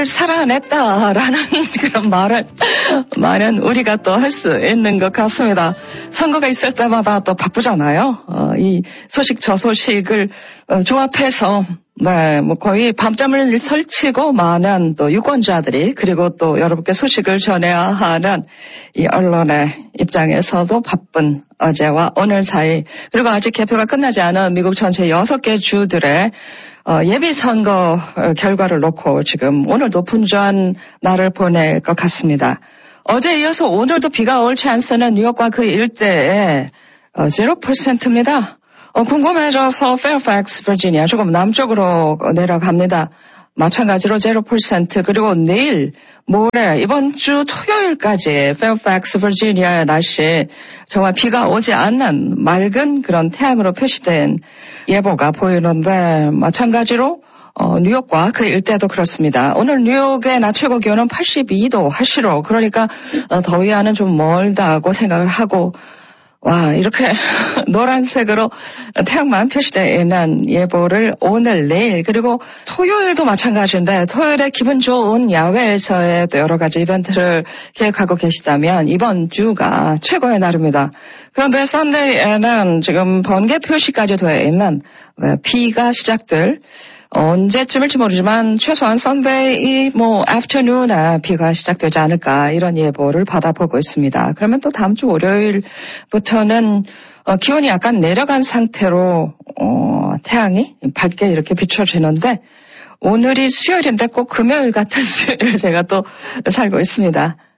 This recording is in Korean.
살아냈다라는 그런 말을 많은 우리가 또 할 수 있는 것 같습니다. 선거가 있을 때마다 또 바쁘잖아요. 이 소식 저 소식을 조합해서 뭐 거의 밤잠을 설치고 많은 또 유권자들이 그리고 또 여러분께 소식을 전해야 하는 이 언론의 입장에서도 바쁜 어제와 오늘 사이 그리고 아직 개표가 끝나지 않은 미국 전체 6개 주들의 예비선거 결과를 놓고 지금 오늘도 분주한 날을 보낼 것 같습니다. 어제에 이어서 오늘도 비가 올 찬스는 뉴욕과 그 일대에 0%입니다. 궁금해져서 페어팩스, 버지니아 조금 남쪽으로 내려갑니다. 마찬가지로 0% 그리고 내일 모레 이번 주 토요일까지 페어팩스, 버지니아의 날씨 정말 비가 오지 않는 맑은 그런 태양으로 표시된 예보가 보이는데 마찬가지로 뉴욕과 그 일대도 그렇습니다. 오늘 뉴욕의 낮 최고 기온은 82도 하시로 그러니까 더위와는 좀 멀다고 생각을 하고 와 이렇게 노란색으로 태양만 표시되어 있는 예보를 오늘 내일 그리고 토요일도 마찬가지인데 토요일에 기분 좋은 야외에서의 또 여러 가지 이벤트를 계획하고 계시다면 이번 주가 최고의 날입니다. 그런데 썬데이에는 지금 번개 표시까지 되어 있는 비가 시작될 언제쯤일지 모르지만 최소한 썬데이 애프터눈에 비가 시작되지 않을까 이런 예보를 받아보고 있습니다. 그러면 또 다음 주 월요일부터는 기온이 약간 내려간 상태로 태양이 밝게 이렇게 비춰지는데 오늘이 수요일인데 꼭 금요일 같은 수요일을 제가 또 살고 있습니다.